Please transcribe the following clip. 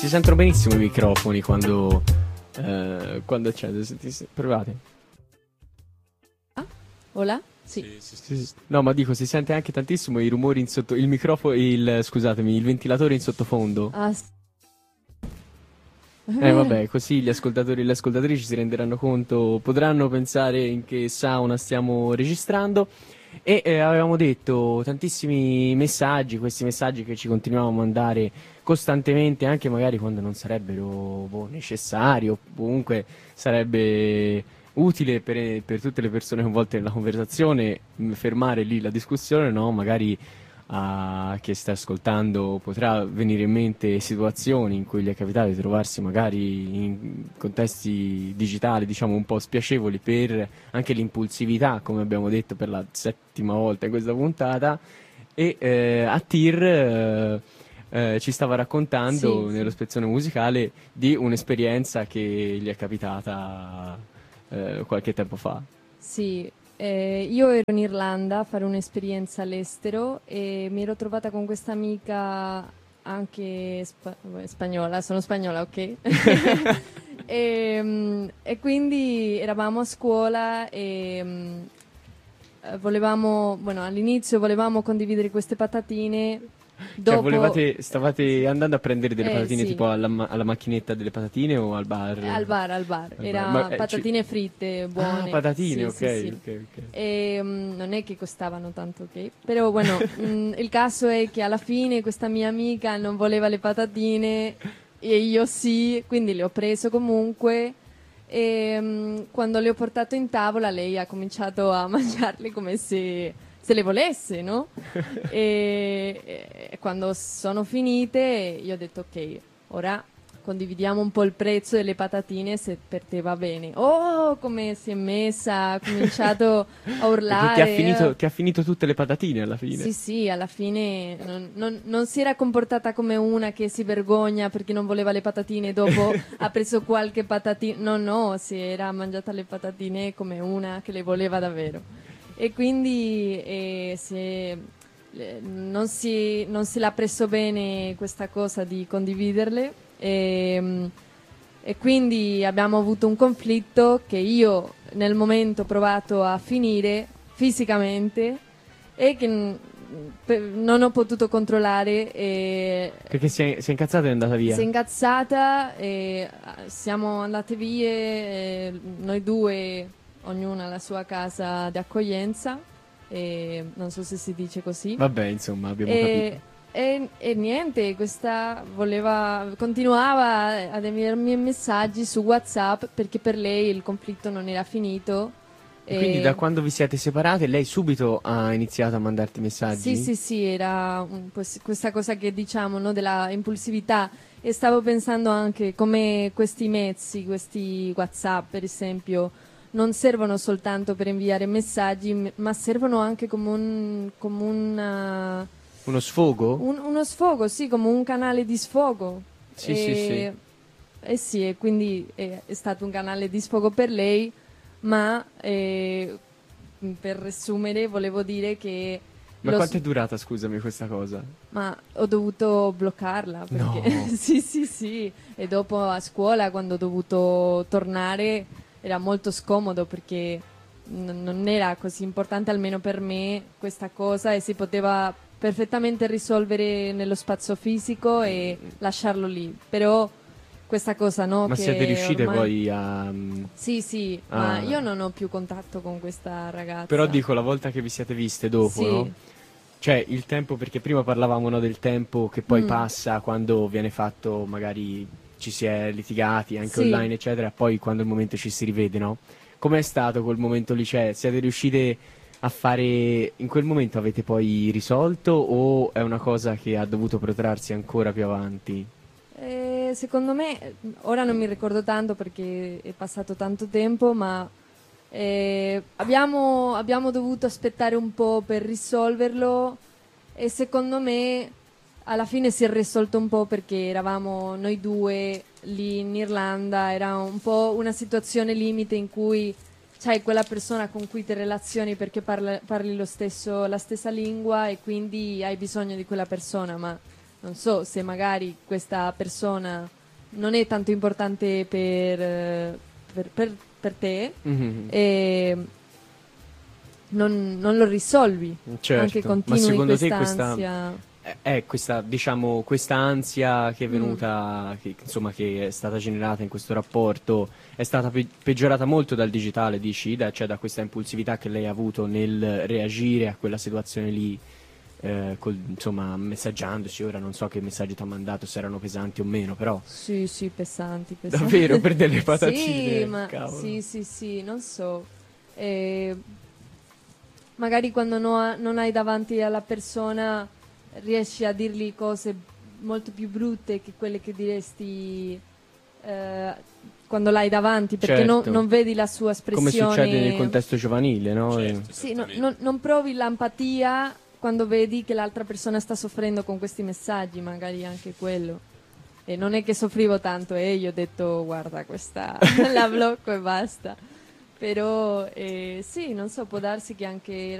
Si sentono benissimo i microfoni quando c'è. Provate. Ah, hola? Sì. No, ma dico, si sente anche tantissimo i rumori in sotto. Il microfono, scusatemi, il ventilatore in sottofondo. Ah, è vero. Vabbè, così gli ascoltatori e le ascoltatrici si renderanno conto, potranno pensare in che sauna stiamo registrando. E avevamo detto tantissimi messaggi, questi messaggi che ci continuiamo a mandare costantemente, anche magari quando non sarebbero necessari o comunque sarebbe utile per tutte le persone coinvolte nella conversazione fermare lì la discussione, no? Magari a chi sta ascoltando potrà venire in mente situazioni in cui gli è capitato di trovarsi magari in contesti digitali, diciamo, un po' spiacevoli per anche l'impulsività, come abbiamo detto per la settima volta in questa puntata. E Attir ci stava raccontando Sì. nello spezzone musicale di un'esperienza che gli è capitata qualche tempo fa. Sì, io ero in Irlanda a fare un'esperienza all'estero e mi ero trovata con questa amica anche spagnola, sono spagnola, ok? E quindi eravamo a scuola e all'inizio volevamo condividere queste patatine, Cioè, dopo... stavate andando a prendere delle patatine sì. tipo alla macchinetta delle patatine o al bar? Al bar, al bar. Al bar. Era patatine fritte, Ah, buone. patatine, Sì, ok, sì, sì. ok. E, non è che costavano tanto, ok? Però, bueno, il caso è che alla fine questa mia amica non voleva le patatine e io sì, quindi le ho preso comunque. E quando le ho portato in tavola, lei ha cominciato a mangiarle come se le volesse, no? E quando sono finite, io ho detto ok, ora condividiamo un po' il prezzo delle patatine se per te va bene. Oh, come si è messa, ha cominciato a Perché urlare. ti ha finito tutte le patatine alla fine. Sì, sì, alla fine non si era comportata come una che si vergogna perché non voleva le patatine, dopo ha preso qualche patatina. No, no, si era mangiata le patatine come una che le voleva davvero. E quindi non si l'ha preso bene questa cosa di condividerle. E quindi abbiamo avuto un conflitto che io nel momento ho provato a finire fisicamente e che non ho potuto controllare e Perché si è incazzata e è andata via. si è incazzata e siamo andate via noi due, ognuna alla sua casa di accoglienza, e non so se si dice così. Vabbè, insomma, abbiamo E, capito. e niente, questa continuava ad inviarmi messaggi su WhatsApp perché per lei il conflitto non era finito. E quindi da quando vi siete separate, lei subito ha iniziato a mandarti messaggi? Sì, sì, sì, era questa cosa che diciamo, no, della impulsività. E stavo pensando anche come questi mezzi, questi WhatsApp per esempio, non servono soltanto per inviare messaggi, ma servono anche come Uno sfogo? uno sfogo, sì, come un canale di sfogo. Sì, sì, sì. Sì, e quindi è stato un canale di sfogo per lei, ma per riassumere volevo dire che Ma quanto è durata, scusami, questa cosa? ma ho dovuto bloccarla perché No. sì, sì, sì, e dopo a scuola quando ho dovuto tornare era molto scomodo perché non era così importante almeno per me questa cosa e si poteva perfettamente risolvere nello spazio fisico e lasciarlo lì. Però questa cosa, no, Ma siete che riuscite ormai poi sì, sì, ma a... io non ho più contatto con questa Però ragazza. dico, la volta che vi siete viste dopo, no? Sì. Cioè, il tempo, perché prima parlavamo, no, del tempo che poi Mm. passa quando viene fatto, magari ci si è litigati anche Sì. online, eccetera, poi quando il momento ci si rivede, no? Com'è stato quel momento lì? Cioè, siete riuscite a fare... In quel momento avete poi risolto o è una cosa che ha dovuto protrarsi ancora più avanti? Secondo me, ora non mi ricordo tanto perché è passato tanto tempo, ma abbiamo dovuto aspettare un po' per risolverlo e secondo me alla fine si è risolto un po' perché eravamo noi due lì in Irlanda, era un po' una situazione limite in cui c'hai quella persona con cui ti relazioni perché parli la stessa lingua e quindi hai bisogno di quella persona, ma non so se magari questa persona non è tanto importante per te, Mhm. e non lo risolvi, Certo. anche Ma continui secondo te quest'ansia. questa, diciamo, questa ansia che è venuta, che, insomma, che è stata generata in questo rapporto, è stata peggiorata molto dal digitale, dici? Cioè da questa impulsività che lei ha avuto nel reagire a quella situazione lì, insomma, messaggiandoci. Ora non so che messaggi ti ha mandato, se erano pesanti o meno, però Sì, sì, pesanti. davvero per delle patatine, Sì, ma cavolo. sì, non so. Eh, Magari quando non hai davanti alla persona riesci a dirgli cose molto più brutte che quelle che diresti eh, quando l'hai davanti, perché Certo. non vedi la sua Come succede nel espressione. contesto giovanile, no? Certo, Sì, esattamente. non provi l'empatia quando vedi che l'altra persona sta soffrendo con questi messaggi, magari anche quello. E non è che soffrivo tanto, io ho detto guarda questa la blocco e basta. Però sì, non so, può darsi che anche